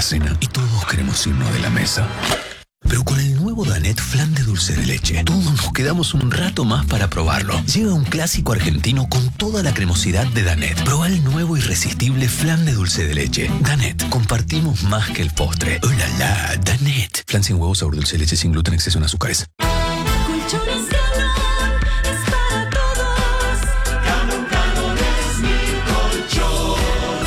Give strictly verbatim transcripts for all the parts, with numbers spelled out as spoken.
la cena y todos queremos irnos de la mesa. Pero con el nuevo Danette Flan de dulce de leche, todos nos quedamos un rato más para probarlo. Llega un clásico argentino con toda la cremosidad de Danette. Probá el nuevo irresistible Flan de dulce de leche. Danette, compartimos más que el postre. ¡Oh, la, la! Danette. Flan sin huevos, sabor dulce de leche, sin gluten, exceso en azúcares. Colchones Ganon es para todos. Ganon, Ganon es mi colchón.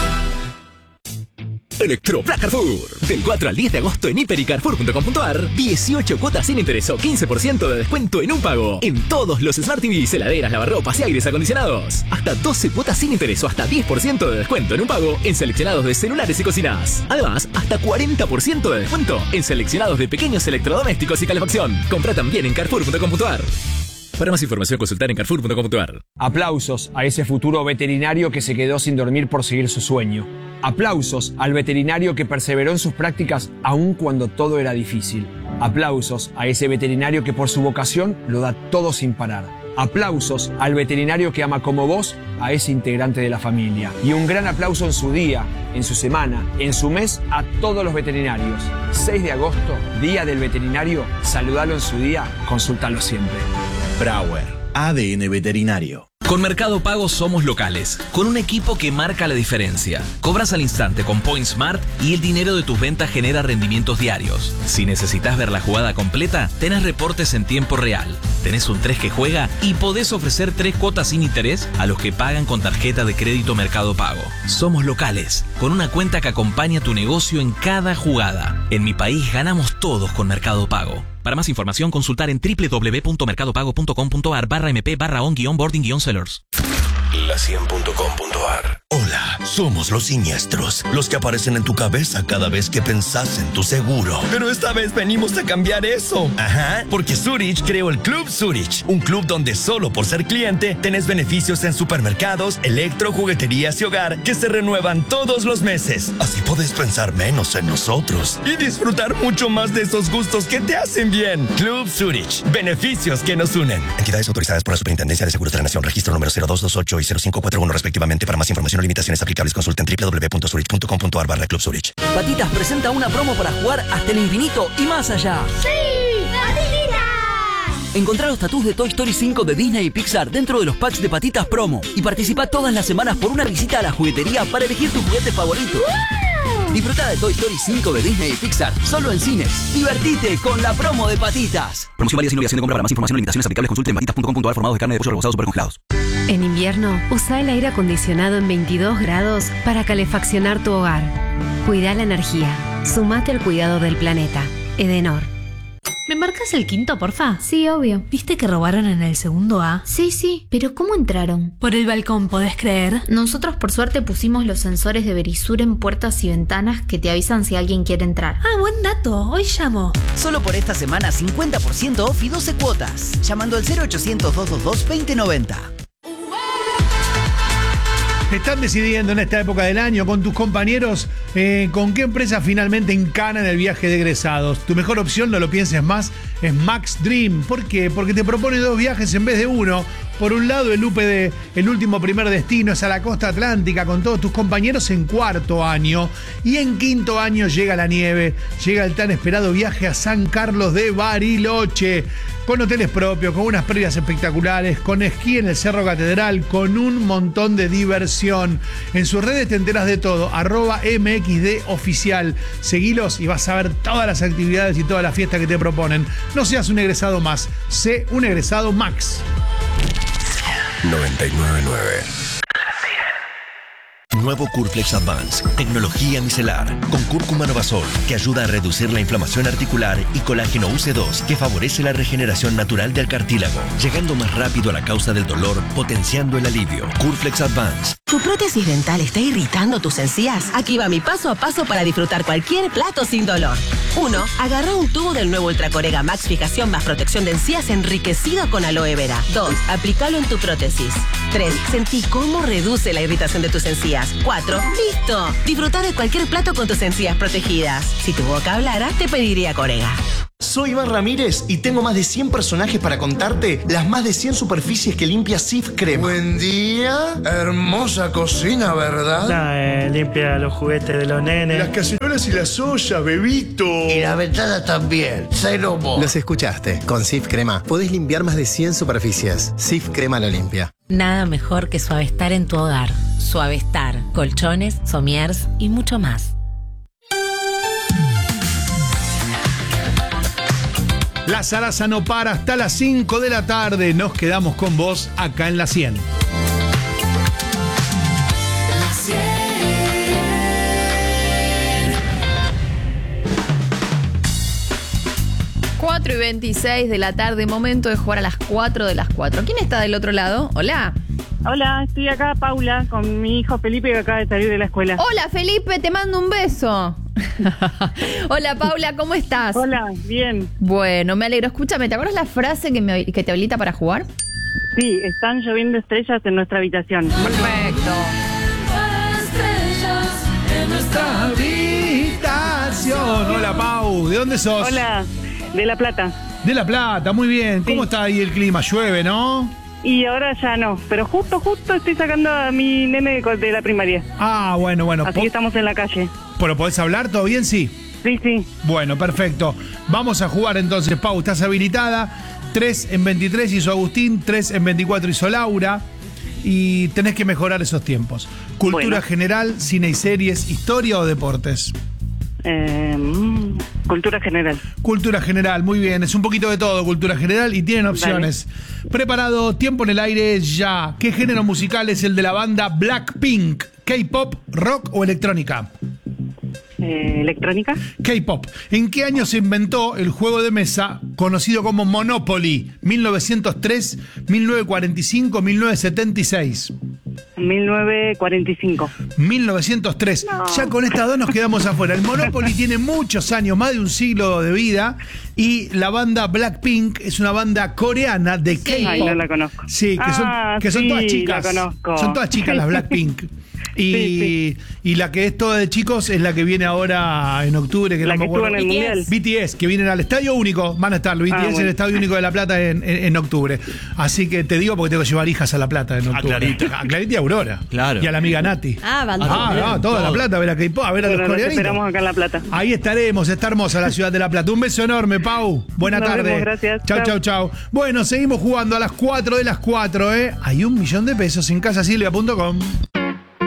Electro Black Carrefour. Del cuatro al diez de agosto en hiper y carrefour punto com punto ar. dieciocho cuotas sin interés o quince por ciento de descuento en un pago. En todos los Smart T Vs, heladeras, lavarropas y aires acondicionados. Hasta doce cuotas sin interés o hasta diez por ciento de descuento en un pago en seleccionados de celulares y cocinas. Además, hasta cuarenta por ciento de descuento en seleccionados de pequeños electrodomésticos y calefacción. Compra también en carrefour punto com punto ar. Para más información, consultar en carrefour punto com punto ar. Aplausos a ese futuro veterinario que se quedó sin dormir por seguir su sueño. Aplausos al veterinario que perseveró en sus prácticas aun cuando todo era difícil. Aplausos a ese veterinario que por su vocación lo da todo sin parar. Aplausos al veterinario que ama como vos a ese integrante de la familia. Y un gran aplauso en su día, en su semana, en su mes a todos los veterinarios. seis de agosto, Día del Veterinario. Saludalo en su día, consúltalo siempre. Brauer, A D N Veterinario. Con Mercado Pago somos locales, con un equipo que marca la diferencia. Cobras al instante con Point Smart y el dinero de tus ventas genera rendimientos diarios. Si necesitas ver la jugada completa, tenés reportes en tiempo real. Tenés un tres que juega y podés ofrecer tres cuotas sin interés a los que pagan con tarjeta de crédito Mercado Pago. Somos locales, con una cuenta que acompaña tu negocio en cada jugada. En mi país ganamos todos con Mercado Pago. Para más información, consultar en doble u doble u doble u punto mercado pago punto com punto ar barra mp barra on guión boarding guión sellers. la cien punto com punto ar. Hola, somos los siniestros, los que aparecen en tu cabeza cada vez que pensás en tu seguro. Pero esta vez venimos a cambiar eso. Ajá, porque Zurich creó el Club Zurich, un club donde solo por ser cliente tenés beneficios en supermercados, electro, jugueterías y hogar que se renuevan todos los meses. Así podés pensar menos en nosotros y disfrutar mucho más de esos gustos que te hacen bien. Club Zurich, beneficios que nos unen. Entidades autorizadas por la Superintendencia de Seguros de la Nación, registro número cero dos dos ocho y cero cinco cuatro uno respectivamente. Para más información o limitaciones aplicables, consulten doble u doble u doble u punto zurich punto com punto ar barra Club Zurich. Patitas presenta una promo para jugar hasta el infinito y más allá. ¡Sí! ¡Patitas! Encontrá los tatús de Toy Story cinco de Disney y Pixar dentro de los packs de Patitas Promo y participa todas las semanas por una visita a la juguetería para elegir tu juguete favorito. ¡Wow! Disfruta de Toy Story cinco de Disney y Pixar solo en cines. Divertite con la promo de Patitas. Promoción válida sin obligación de compra. Para más información o limitaciones aplicables, consulte en patitas punto com punto ar. Formados de carne de pollo rebozados super congelados. En invierno, usa el aire acondicionado en veintidós grados para calefaccionar tu hogar. Cuida la energía. Sumate al cuidado del planeta. Edenor. ¿Me marcas el quinto, porfa? Sí, obvio. ¿Viste que robaron en el segundo A? Sí, sí, pero ¿cómo entraron? Por el balcón, ¿podés creer? Nosotros por suerte pusimos los sensores de Verisur en puertas y ventanas que te avisan si alguien quiere entrar. Ah, buen dato. Hoy llamo. Solo por esta semana cincuenta por ciento off y doce cuotas. Llamando al cero ochocientos, doscientos veintidós, veinte noventa. Están decidiendo en esta época del año con tus compañeros eh, con qué empresa finalmente encanan el viaje de egresados. Tu mejor opción, no lo pienses más, es Max Dream. ¿Por qué? Porque te propone dos viajes en vez de uno. Por un lado, el U P D, el último primer destino, es a la costa atlántica con todos tus compañeros en cuarto año. Y en quinto año llega la nieve, llega el tan esperado viaje a San Carlos de Bariloche. Con hoteles propios, con unas previas espectaculares, con esquí en el Cerro Catedral, con un montón de diversión. En sus redes te enteras de todo, arroba M X D oficial. Seguilos y vas a ver todas las actividades y todas las fiestas que te proponen. No seas un egresado más, sé un egresado Max. noventa y nueve punto nueve. Nuevo Curflex Advance, tecnología micelar, con cúrcuma novasol, que ayuda a reducir la inflamación articular, y colágeno U C dos, que favorece la regeneración natural del cartílago, llegando más rápido a la causa del dolor, potenciando el alivio. Curflex Advance. ¿Tu prótesis dental está irritando tus encías? Aquí va mi paso a paso para disfrutar cualquier plato sin dolor. uno. Agarra un tubo del nuevo Ultracorega Max Fijación más protección de encías enriquecido con aloe vera. dos. Aplícalo en tu prótesis. tres. Sentí cómo reduce la irritación de tus encías. cuatro. ¡Listo! Disfruta de cualquier plato con tus encías protegidas. Si tu boca hablara, te pediría Corega. Soy Iván Ramírez y tengo más de cien personajes para contarte las más de cien superficies que limpia Cif Crema. Buen día. Hermosa cocina, ¿verdad? No, eh, limpia los juguetes de los nenes. Las cacerolas y las ollas, bebito. Y la ventana también. Cero mo. Los escuchaste. Con Cif Crema podés limpiar más de cien superficies. Cif Crema lo limpia. Nada mejor que Suavestar en tu hogar. Suavestar, colchones, somiers y mucho más. La zaraza no para hasta las cinco de la tarde. Nos quedamos con vos acá en la cien. cuatro y veintiséis de la tarde, momento de jugar a las cuatro de las cuatro. ¿Quién está del otro lado? Hola. Hola, estoy acá, Paula, con mi hijo Felipe que acaba de salir de la escuela. Hola, Felipe, te mando un beso. Hola, Paula, ¿cómo estás? Hola, bien. Bueno, me alegro. Escúchame, ¿te acuerdas la frase que, me, que te habilita para jugar? Sí, están lloviendo estrellas en nuestra habitación. Perfecto. Estrellas en nuestra habitación. Hola, Pau, ¿de dónde sos? Hola, de La Plata. De La Plata, muy bien. ¿Cómo sí. está ahí el clima? ¿Llueve, no? Y ahora ya no, pero justo, justo estoy sacando a mi nene de, de la primaria. Ah, bueno, bueno. Así que estamos en la calle. ¿Pero podés hablar? ¿Todo bien? Sí. Sí, sí. Bueno, perfecto. Vamos a jugar entonces, Pau. Estás habilitada. tres en veintitrés hizo Agustín, tres en veinticuatro hizo Laura. Y tenés que mejorar esos tiempos. Cultura bueno. general, cine y series, historia o deportes. Eh, cultura general. Cultura general, muy bien. Es un poquito de todo, cultura general, y tienen opciones. Dale. Preparado, tiempo en el aire, ya. ¿Qué género musical es el de la banda Blackpink? ¿K-pop, rock o electrónica? Eh, ¿Electrónica? K-pop. ¿En qué año se inventó el juego de mesa conocido como Monopoly? ¿mil novecientos tres, mil novecientos cuarenta y cinco, mil novecientos setenta y seis? mil novecientos cuarenta y cinco. mil novecientos tres. No. Ya con estas dos nos quedamos afuera. El Monopoly tiene muchos años, más de un siglo de vida. Y la banda Blackpink es una banda coreana de K-pop. Sí. Ay, no la conozco. Sí, que son, ah, que son sí, todas chicas. La conozco. Son todas chicas las Blackpink. Y, sí, sí. y la que es toda de chicos es la que viene ahora en octubre. Que la no que me acuerdo. estuvo en el Mundial. B T S, que vienen al Estadio Único. Van a estar, los B T S ah, bueno. en el Estadio Único de La Plata en, en, en octubre. Así que te digo porque tengo que llevar hijas a La Plata en octubre. A Clarita. A Clarita y Aurora. Claro. Y a la amiga Nati. Ah, van Ah, no, toda La Plata, a ver a K-pop, a ver a bueno, los coreanitos. esperamos acá en La Plata. Ahí estaremos, está hermosa la ciudad de La Plata. Un beso enorme, Pau. Buena Nos tarde. vemos, gracias. Chau, chau, chau. Bueno, seguimos jugando a las cuatro de las cuatro, ¿eh? Hay un millón de pesos en casa silvia punto com.